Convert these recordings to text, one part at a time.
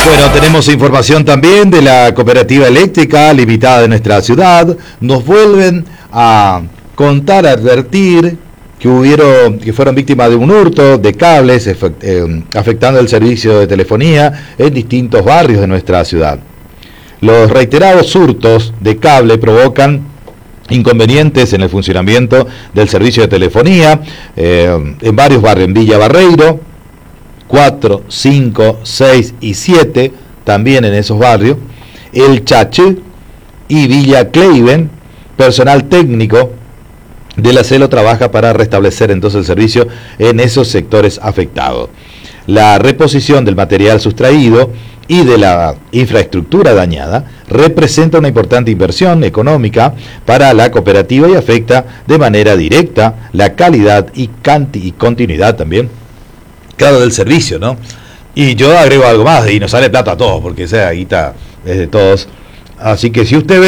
Bueno, tenemos información también de la cooperativa eléctrica limitada de nuestra ciudad. Nos vuelven a contar, a advertir que fueron víctimas de un hurto de cables afectando el servicio de telefonía en distintos barrios de nuestra ciudad. Los reiterados hurtos de cable provocan inconvenientes en el funcionamiento del servicio de telefonía en varios barrios, en Villa Barreiro, 4, 5, 6 y 7, también en esos barrios, El Chache y Villa Cleiben. Personal técnico de la CELO trabaja para restablecer entonces el servicio en esos sectores afectados. La reposición del material sustraído y de la infraestructura dañada representa una importante inversión económica para la cooperativa y afecta de manera directa la calidad y continuidad también, claro, del servicio, ¿no? Y yo agrego algo más, y nos sale plata a todos, porque esa guita es de todos. Así que si usted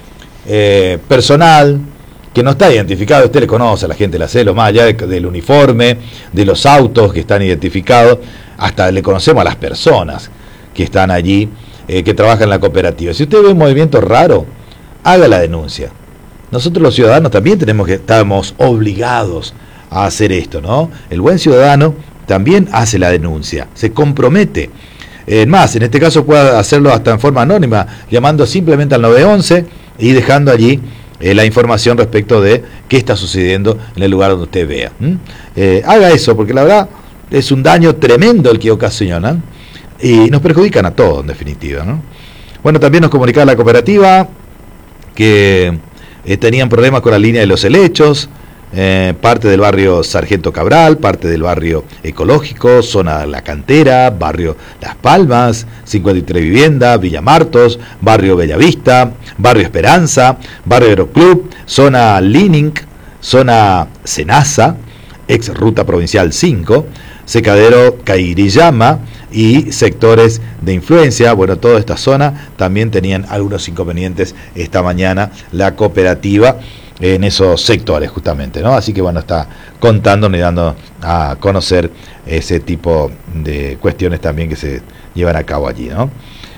ve personal que no está identificado, usted le conoce a la gente de la CELO, más allá del uniforme, de los autos que están identificados, hasta le conocemos a las personas que están allí, que trabajan en la cooperativa. Si usted ve un movimiento raro, haga la denuncia. Nosotros los ciudadanos también estamos obligados a hacer esto, ¿no? El buen ciudadano también hace la denuncia, se compromete. Más, en este caso puede hacerlo hasta en forma anónima, llamando simplemente al 911 y dejando allí la información respecto de qué está sucediendo en el lugar donde usted vea. Haga eso, porque la verdad es un daño tremendo el que ocasionan y nos perjudican a todos, en definitiva, ¿no? Bueno, también nos comunicaba la cooperativa que tenían problemas con la línea de los helechos, parte del barrio Sargento Cabral, parte del barrio Ecológico, zona La Cantera, barrio Las Palmas, 53 Vivienda, Villa Martos, barrio Bellavista, barrio Esperanza, barrio Aeroclub, zona Linink, zona Senasa, ex ruta provincial 5, Secadero Cairiyama y sectores de influencia. Bueno, toda esta zona también tenían algunos inconvenientes esta mañana la cooperativa en esos sectores justamente, ¿no? Así que bueno, está contándonos y dando a conocer ese tipo de cuestiones también que se llevan a cabo allí, ¿no?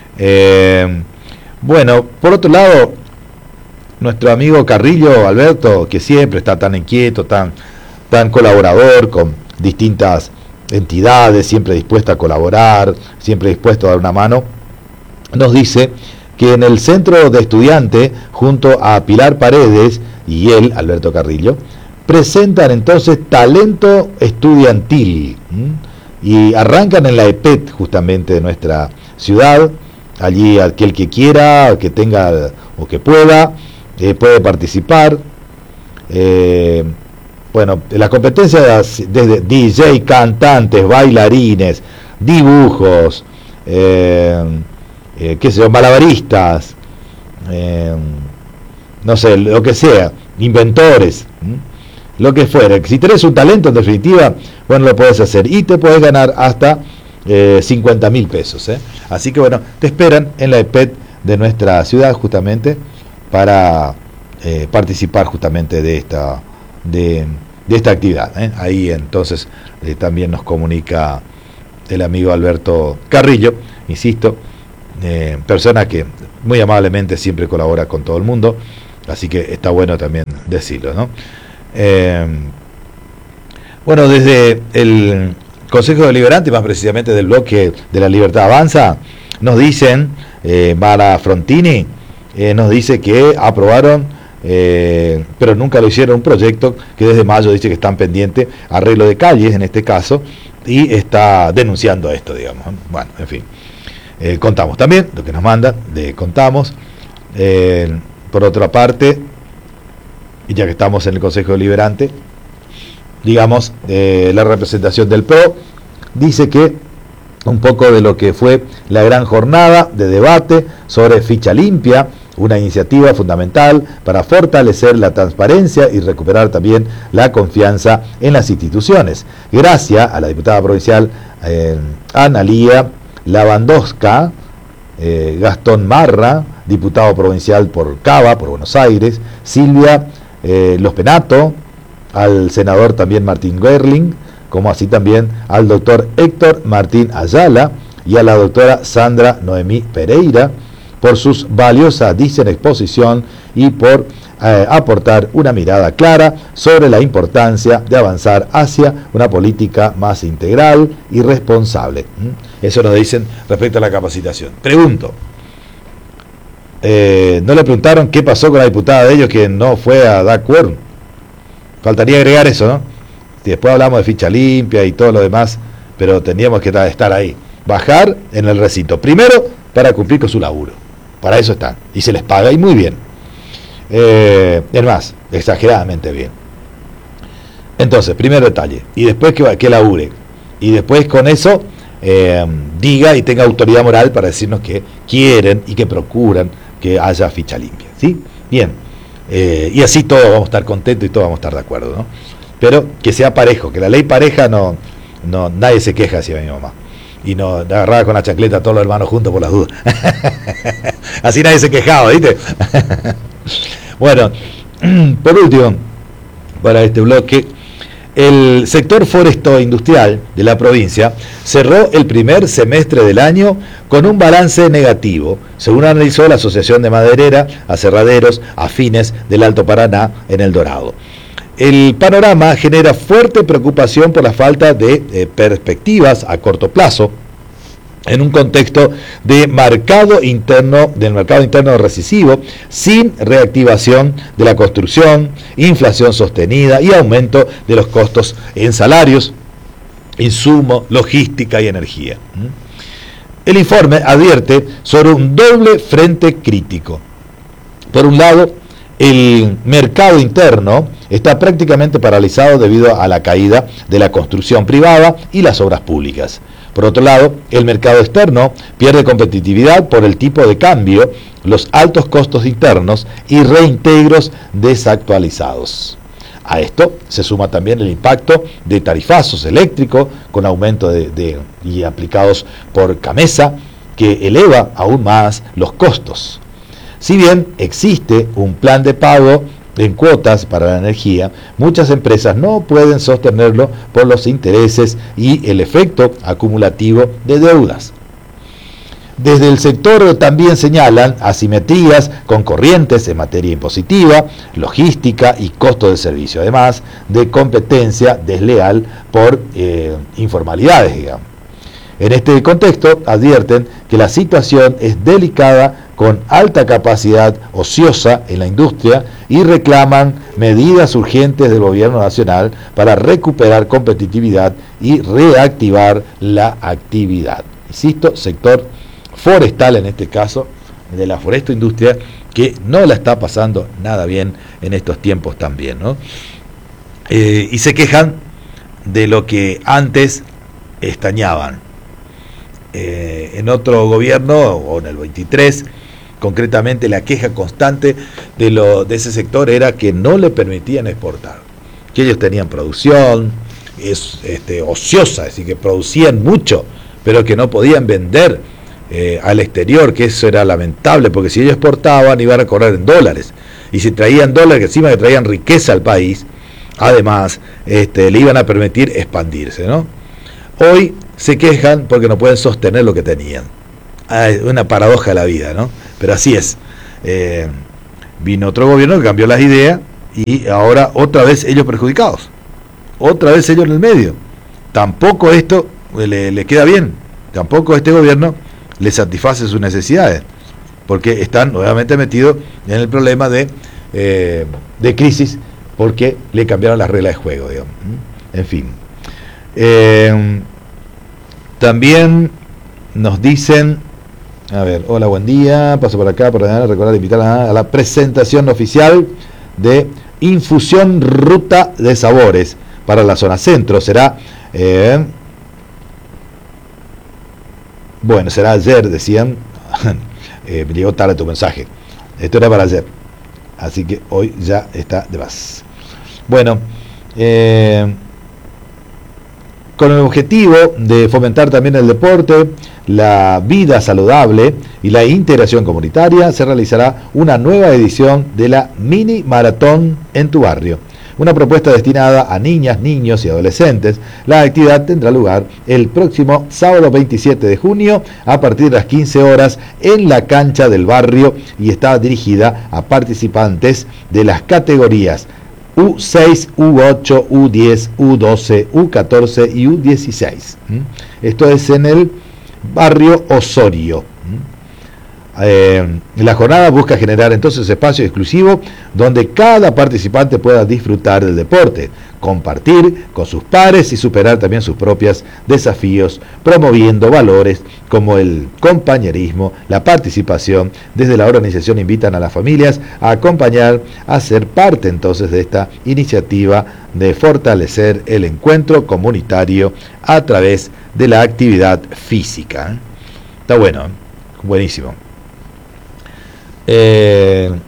Bueno, por otro lado, nuestro amigo Carrillo Alberto, que siempre está tan inquieto, tan colaborador con distintas entidades, siempre dispuesto a colaborar, siempre dispuesto a dar una mano, nos dice que en el centro de estudiantes, junto a Pilar Paredes y él, Alberto Carrillo, presentan entonces talento estudiantil, y arrancan en la EPET justamente de nuestra ciudad. Allí aquel que quiera, que tenga o que pueda, puede participar. Bueno, las competencias desde DJ, cantantes, bailarines, dibujos, qué sé yo, malabaristas, no sé, lo que sea, inventores, lo que fuera. Si tenés un talento, en definitiva, bueno, lo podés hacer y te podés ganar hasta 50.000 pesos. Así que bueno, te esperan en la EPET de nuestra ciudad justamente para participar justamente de esta actividad. Ahí entonces también nos comunica el amigo Alberto Carrillo, insisto, persona que muy amablemente siempre colabora con todo el mundo, así que está bueno también decirlo, ¿no? Bueno, desde el Consejo Deliberante, más precisamente del bloque de la Libertad Avanza, nos dicen, Mara Frontini nos dice que aprobaron, pero nunca lo hicieron, un proyecto que desde mayo dice que están pendientes, arreglo de calles en este caso, y está denunciando esto, digamos. Bueno, en fin, contamos también lo que nos mandan, contamos. Por otra parte, y ya que estamos en el Consejo Deliberante, digamos, la representación del PRO dice que un poco de lo que fue la gran jornada de debate sobre ficha limpia, una iniciativa fundamental para fortalecer la transparencia y recuperar también la confianza en las instituciones. Gracias a la diputada provincial Analía Lavandowska, Gastón Marra, diputado provincial por Cava, por Buenos Aires, Silvia Los Penato, al senador también Martín Gerling, como así también al doctor Héctor Martín Ayala y a la doctora Sandra Noemí Pereira por sus valiosas, dicen, exposición y por aportar una mirada clara sobre la importancia de avanzar hacia una política más integral y responsable. Eso nos dicen respecto a la capacitación. Pregunto, ¿no le preguntaron qué pasó con la diputada de ellos que no fue a dar quórum? Faltaría agregar eso, ¿no? Y después hablamos de ficha limpia y todo lo demás, pero tendríamos que estar ahí. Bajar en el recinto. Primero, para cumplir con su laburo. Para eso están. Y se les paga y muy bien. Es más, exageradamente bien. Entonces, primer detalle. Y después que labure. Y después con eso diga y tenga autoridad moral para decirnos que quieren y que procuran que haya ficha limpia. ¿Sí? Bien. Y así todos vamos a estar contentos y todos vamos a estar de acuerdo, ¿no? Pero que sea parejo, que la ley pareja no nadie se queja, decía mi mamá. Y no agarraba con la chancleta a todos los hermanos juntos por las dudas. Así nadie se quejaba, ¿viste? Bueno, por último, para este bloque, el sector foresto-industrial de la provincia cerró el primer semestre del año con un balance negativo, según analizó la Asociación de Maderera, Aserraderos, Afines del Alto Paraná en El Dorado. El panorama genera fuerte preocupación por la falta de perspectivas a corto plazo en un contexto del mercado interno recesivo, sin reactivación de la construcción, inflación sostenida y aumento de los costos en salarios, insumos, logística y energía. El informe advierte sobre un doble frente crítico. Por un lado, el mercado interno está prácticamente paralizado debido a la caída de la construcción privada y las obras públicas. Por otro lado, el mercado externo pierde competitividad por el tipo de cambio, los altos costos internos y reintegros desactualizados. A esto se suma también el impacto de tarifazos eléctricos con aumento y aplicados por Camesa, que eleva aún más los costos. Si bien existe un plan de pago en cuotas para la energía, muchas empresas no pueden sostenerlo por los intereses y el efecto acumulativo de deudas. Desde el sector también señalan asimetrías con corrientes en materia impositiva, logística y costo de servicio, además de competencia desleal por informalidades, digamos. En este contexto, advierten que la situación es delicada con alta capacidad ociosa en la industria y reclaman medidas urgentes del gobierno nacional para recuperar competitividad y reactivar la actividad. Insisto, sector forestal en este caso, de la foresto-industria, que no la está pasando nada bien en estos tiempos también, ¿no? Y se quejan de lo que antes estañaban. En otro gobierno, o en el 23, concretamente la queja constante de ese sector era que no le permitían exportar, que ellos tenían producción ociosa, es decir, que producían mucho, pero que no podían vender al exterior, que eso era lamentable, porque si ellos exportaban iban a cobrar en dólares, y si traían dólares, que encima que traían riqueza al país, además le iban a permitir expandirse, ¿no? Hoy se quejan porque no pueden sostener lo que tenían. Es una paradoja de la vida, ¿no? Pero así es. Vino otro gobierno que cambió las ideas y ahora otra vez ellos perjudicados. Otra vez ellos en el medio. Tampoco esto le queda bien. Tampoco este gobierno le satisface sus necesidades. Porque están nuevamente metidos en el problema de crisis porque le cambiaron las reglas de juego, digamos. En fin. También nos dicen, a ver, hola, buen día, paso por acá para recordar invitar a la presentación oficial de Infusión Ruta de Sabores para la zona centro. Será, será ayer, decían, me llegó tarde tu mensaje, esto era para ayer, así que hoy ya está de más. Bueno, con el objetivo de fomentar también el deporte, la vida saludable y la integración comunitaria, se realizará una nueva edición de la Mini Maratón en tu barrio. una propuesta destinada a niñas, niños y adolescentes. La actividad tendrá lugar el próximo sábado 27 de junio a partir de las 15 horas en la cancha del barrio y está dirigida a participantes de las categorías U6, U8, U10, U12, U14 y U16. Esto es en el barrio Osorio. La jornada busca generar entonces espacio exclusivo donde cada participante pueda disfrutar del deporte, compartir con sus pares y superar también sus propios desafíos, promoviendo valores como el compañerismo, la participación. Desde la organización invitan a las familias a acompañar, a ser parte entonces de esta iniciativa de fortalecer el encuentro comunitario a través de la actividad física. Está bueno, buenísimo. El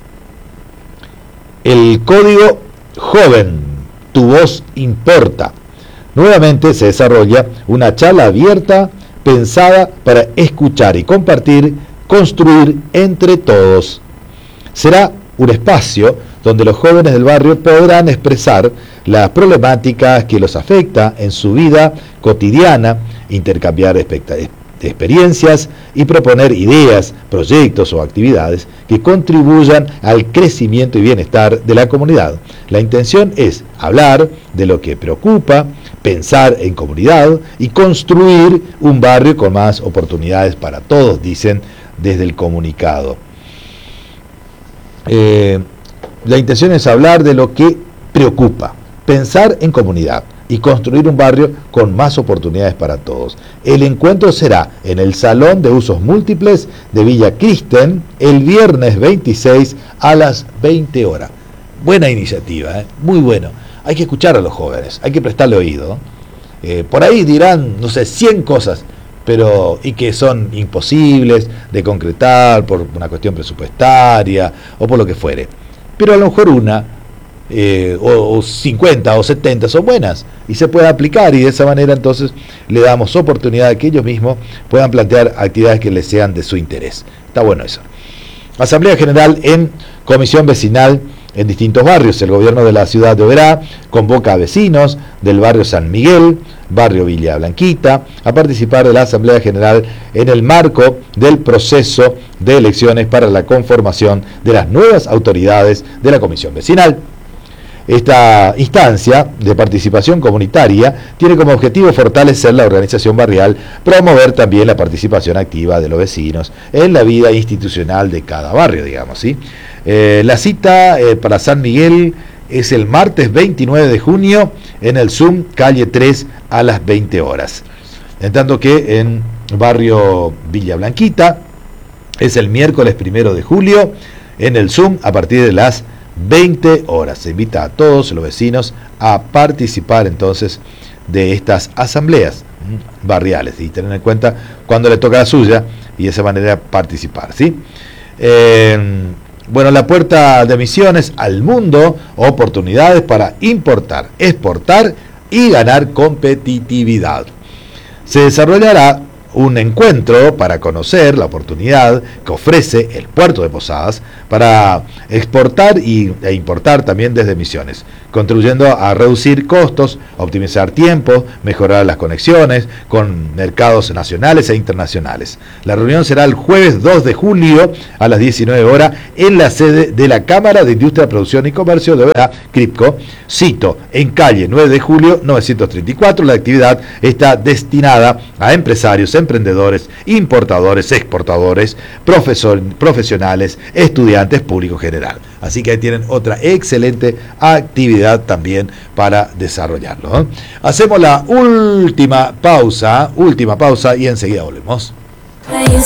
código joven, tu voz importa. Nuevamente se desarrolla una charla abierta pensada para escuchar y compartir, construir entre todos. Será un espacio donde los jóvenes del barrio podrán expresar las problemáticas que los afecta en su vida cotidiana, intercambiar experiencias y proponer ideas, proyectos o actividades que contribuyan al crecimiento y bienestar de la comunidad. La intención es hablar de lo que preocupa, pensar en comunidad y construir un barrio con más oportunidades para todos, dicen desde el comunicado. La intención es hablar de lo que preocupa, pensar en comunidad y construir un barrio con más oportunidades para todos. El encuentro será en el Salón de Usos Múltiples de Villa Kristen el viernes 26 a las 20 horas. Buena iniciativa, muy bueno. Hay que escuchar a los jóvenes, hay que prestarle oído. Por ahí dirán, no sé, 100 cosas, pero y que son imposibles de concretar por una cuestión presupuestaria o por lo que fuere. Pero a lo mejor una o 50 o 70 son buenas y se puede aplicar, y de esa manera entonces le damos oportunidad a que ellos mismos puedan plantear actividades que les sean de su interés. Está bueno eso. Asamblea General en Comisión Vecinal en distintos barrios. El gobierno de la ciudad de Oberá convoca a vecinos del barrio San Miguel, barrio Villa Blanquita, a participar de la Asamblea General en el marco del proceso de elecciones para la conformación de las nuevas autoridades de la Comisión Vecinal. Esta instancia de participación comunitaria tiene como objetivo fortalecer la organización barrial, promover también la participación activa de los vecinos en la vida institucional de cada barrio, digamos, ¿sí? La cita para San Miguel es el martes 29 de junio en el Zoom, calle 3, a las 20 horas. En tanto que en barrio Villa Blanquita es el miércoles 1 de julio en el Zoom a partir de las 20 horas. Se invita a todos los vecinos a participar entonces de estas asambleas barriales y tener en cuenta cuando le toca la suya y de esa manera participar, ¿sí? Bueno, la puerta de Misiones al mundo, oportunidades para importar, exportar y ganar competitividad. Se desarrollará un encuentro para conocer la oportunidad que ofrece el puerto de Posadas para exportar e importar también desde Misiones, contribuyendo a reducir costos, optimizar tiempos, mejorar las conexiones con mercados nacionales e internacionales. La reunión será el jueves 2 de julio a las 19 horas en la sede de la Cámara de Industria, Producción y Comercio de Oberá, CRIPCO, cito, en calle 9 de julio 934. La actividad está destinada a empresarios, emprendedores, importadores, exportadores, profesionales, estudiantes, público general. Así que ahí tienen otra excelente actividad también para desarrollarlo, ¿eh? Hacemos la última pausa y enseguida volvemos.